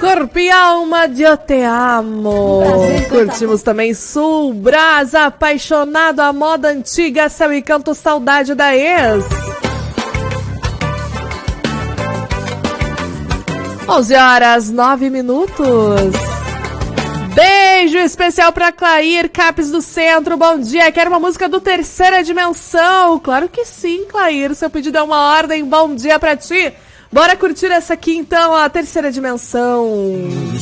Corpo e alma de Eu Te Amo. Curtimos também Sul Brás, Apaixonado, a moda antiga, Céu e Canto, Saudade da Ex. 11h09. Beijo especial pra Clair Capes do Centro. Bom dia, quero uma música do Terceira Dimensão. Claro que sim, Clair, seu pedido é uma ordem. Bom dia pra ti. Bora curtir essa aqui então, a Terceira Dimensão.